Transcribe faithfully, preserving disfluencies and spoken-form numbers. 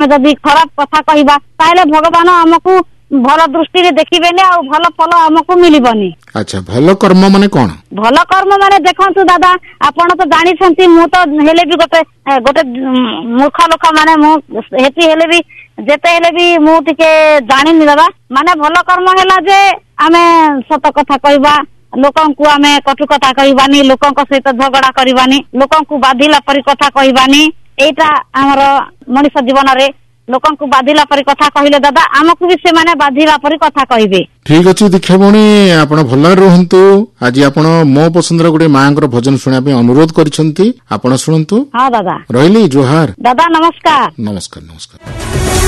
ଆମେ ଯଦି ଖରାପ କଥା କହିବା ତାହେଲେ ଭଗବାନ ଆମକୁ ଭଲ ଦୃଷ୍ଟିରେ ଦେଖିବେନି ଆଉ ଭଲ ଫଳ ଆମକୁ ମିଳିବନି। ଆଚ୍ଛା, ଭଲ କର୍ମ ମାନେ କଣ? ଭଲ କର୍ମ ମାନେ ଦେଖନ୍ତୁ ଦାଦା, ଆପଣ ତ ଜାଣିଛନ୍ତି, ମୁଁ ତ ହେଲେ ବି ଗୋଟେ ଗୋଟେ ମୂର୍ଖ ଲୋକ, ମାନେ ମୁଁ ହେତି ହେଲେ ବି ଯେତେ ହେଲେ ବି ମୁଁ ଟିକେ ଜାଣିନି ଦାଦା। ମାନେ ଭଲ କର୍ମ ହେଲା ଯେ ଆମେ ସତ କଥା କହିବା, ଲୋକଙ୍କୁ ଆମେ କଟୁ କଥା କହିବାନି, ଲୋକଙ୍କ ସହିତ ଝଗଡା କରିବାନି, ଲୋକଙ୍କୁ ବାଧିଲା ପରି କଥା କହିବାନି। ଏଇଟା ଆମର ମଣିଷ ଜୀବନରେ ଲୋକଙ୍କୁ ବାଧିଲା ପରି କଥା କହିଲେ ଦାଦା ଆମକୁ ବି ସେମାନେ ବାଧିଲା ପରି କଥା କହିବେ। ଠିକ ଅଛି ଦୀକ୍ଷା ଭଉଣୀ, ଆପଣ ଭଲରେ ରୁହନ୍ତୁ। ଆଜି ଆପଣ ମୋ ପସନ୍ଦର ଗୋଟେ ମାଙ୍କର ଭଜନ ଶୁଣିବା ପାଇଁ ଅନୁରୋଧ କରିଛନ୍ତି, ଆପଣ ଶୁଣନ୍ତୁ। ହଁ ଦାଦା, ରହିଲି, ଜୁହାର ଦାଦା, ନମସ୍କାର। ନମସ୍କାର ନମସ୍କାର।